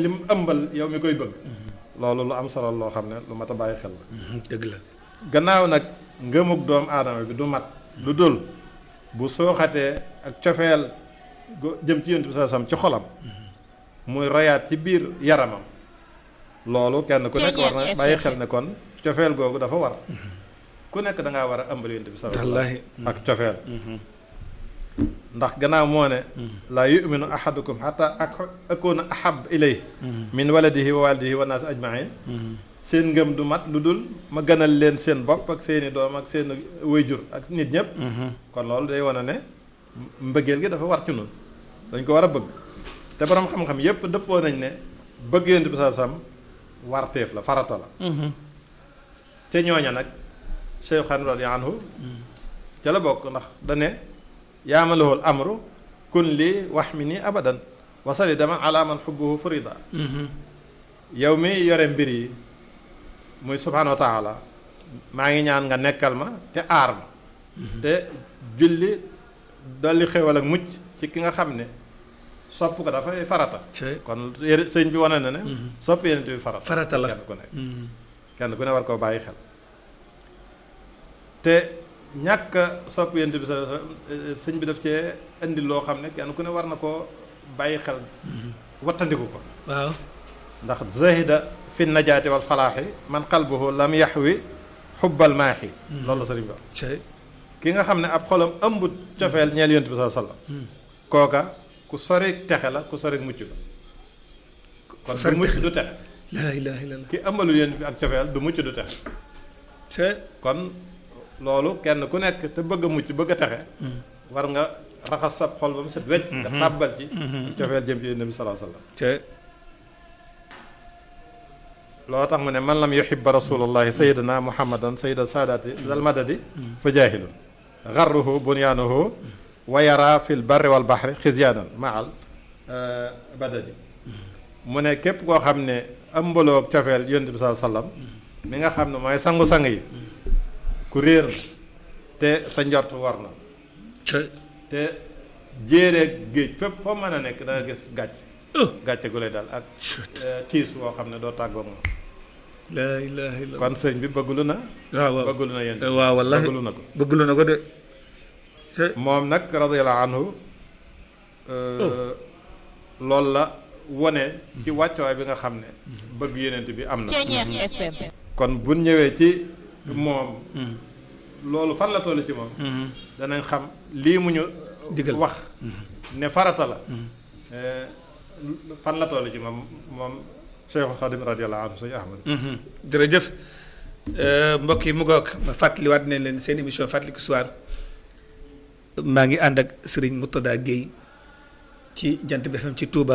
li mu ëmbal yow mi koy bëgg loolu lu am solo loo xam ne lu mat a bàyyi xel la dëgg la gannaaw nag ngëmug doomu aadama bi du mat lu dul bu sooxatee ak cofeel jëm ci yonent bi sallallahu alayhi wasallam ci xolam muy royaat ci biir yaramam loolu kenn ku nekk war na bàyyi xel ne kon cofeel googu dafa war ku nekk da ngaa war a ëmbal yonent bi sallallahu alayhi wasallam ak cofeel ndax gannaaw moo ne laa yu'minu ahadukum hatta akuna ahab ilayhi min waladihi wa walidihi wa naas ajmain seen ngëm du mat lu dul ma gënal leen seen bopp ak seeni doom ak seen wayjur ak nit ñëpp kon loolu day wane ne mbëggeel gi dafa war ci nun dañ ko war a bëgg te borom xam-xam yépp dëppoo nañ ne bëgg yonent bi sallallahu alayhi wasallam warteef la farata la te ñooña nag Cheikh Xadim radiyallahu anhu ca la bokk ndax dane yaamalahul amru kun lii wax mi nii abadan wasali dama ala man xubbuhu furida yow mi yore mbir yi muy subhaanahu wa taala maa ngi ñaan nga nekkal ma te aar ma te julli dolli xéwal ak mucc ci ki nga xam ne sopp ko dafay farata kon sëñ bi wane na ne sopp yenent bi farata la kenn ku ne war koo bàyyi xel te ñàkk sopp yonent bi sëñ bi daf cee indi loo xam ne kenn ku ne war na koo bàyyi xel wattandiku ko waaw ndax zahida fi najaati wal falaaxi man qalbuhu lam yaxwi xubbal maaxi loolu la sëriñ bi wax ki nga xam ne ab xolam ëmbut cofeel ñeel yonent bi sallallahu alayhi wasallam kooka ku sori texe la ku sori mucc la kon du mucc du texe laa ilaaha illallaah ki ëmbalul yonent bi ak cofeel du mucc du texe kon loolu kenn ku nekk te bëgg a mucc bëgg a texe war nga raxas sab xol ba mu set wecc nga tàbbal ci cofeel jëm ci yonent bi sallallahu alayhi wasallam loo tax mu ne man lam yuhibba rasulullahi sayyidina muhammadan sayyida saadaati zal madadi fa jaahilun garruhu bunyaanuhu wa yara fil barri wal bahri xisyaanan maal badadi mu ne képp koo xam ne ëmbaloo cofeel yonent bi sallallahu alayhi wasallam mi nga xam ne mooy sangu-sang yi ku réer te sa njort war na te jéereeg géej fépp foo mën a nekk da nga gis gàcce gu lay dal ak tiis woo xam ne doo tàggoo moom laa ilaaha illallaah kon sëñ bi bëggulu na waaw bëggulu na yéen waaw wallaahi bëggulu na ko bëggulu na ko de moom nag radiyallahu anhu loolu la wone ci wàccuwaay bi nga xam ne bëgg yenent bi am na kon bu ñëwee ci moom loolu fan la toll ci moom danañ xam lii mu ñu digal wax ne farata la fan la toll ci moom Cheikhul Khadim radiyallahu anhu sëñ Ahmad jërëjëf mbokk yi mu ngoog ma fàttaliwaat ne leen seen émission Fàttaliku Histoire maa ngi ànd ak Serigne Murtada Gueye ci Jant bi FM ci Touba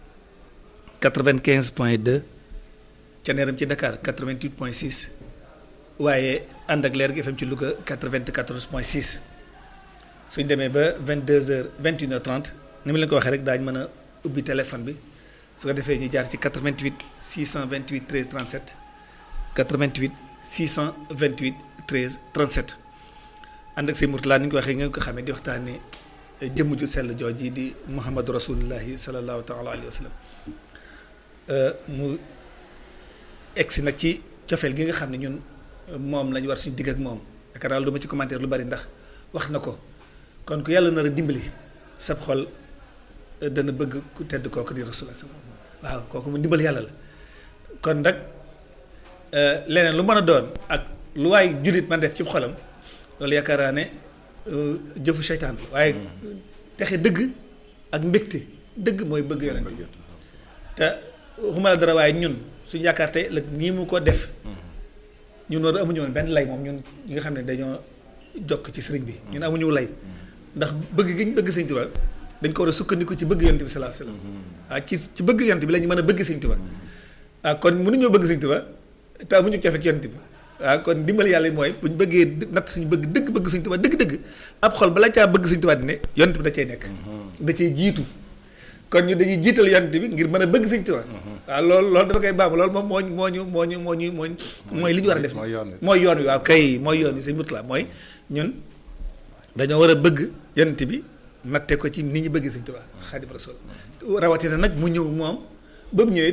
95.2 ca Neeram ci Dakar 88.6 waaye ànd ak Leer gi FM ci Louga 94.6 suñ demee ba 22h 21h30 ni ma leen ko waxee rek daañu mën a ubbi téléphone bi su ko defee ñu jaar ci 88 628 13 37 88 628 13 37 ànd ak sëñ Mourtala ni ñu ko waxee nga ko xamee di waxtaanee jëmm ju sell jooji di Muhammadu Rasulullahi sallallahu taala alayhi wa sallam mu egsi nag ci cofeel gi nga xam ne ñun moom lañu war suñu digg ak moom yaakaar naa du ma ci commentaire lu bari ndax wax na ko kon ku yàlla nar a dimbali sab xol dana bëgg ku tedd kooku di Rasulullah waaw kooku mu dimbal yàlla la kon nag leneen lu mën a doon ak lu waay jullit man def ci xolam loolu yaakaar naa ne jëfu seytaan la waaye texe dëgg ak mbégte dëgg mooy bëgg yonent te waxuma la dara waaye ñun suñu yaakaar tey la nii mu ko def ñun war amuñu woon benn lay moom ñun ñi nga xam ne dañoo jokk ci sëriñ bi ñun amuñu lay ndax bëgg gi ñu bëgg Sëriñ Tuubaa dañ ko war a sukkandiku ci bëgg yonent bi sallallahu alayhi wasallam waaw ci bëgg yonent bi la ñu mën a bëgg Sëriñ Tuubaa waaw kon mënuñoo bëgg Sëriñ Tuubaa te amuñu cofeel ci yonent bi waaw kon dimbali yàlla mooy bu ñu bëggee natt suñu bëgg dëgg bëgg Sëriñ Tuubaa dëgg-dëgg ab xol bala caa bëgg Sëriñ Tuubaa di ne yonent bi da cay nekk da cay jiitu kon ñu dañuy jiital yonent bi ngir mën a bëgg Sëriñ Tuubaa waaw loolu dafa koy baamu loolu moom mooy li ñu war a def mooy yoon wi waaw kay mooy yoon wi Sëriñ Murtala mooy ñun dañoo war a bëgg yonent bi natte ko ci nit ñi bëgg Sëriñ Tuubaa Xaadimu Rasuul rawatina nag mu ñëw moom ba mu ñëwee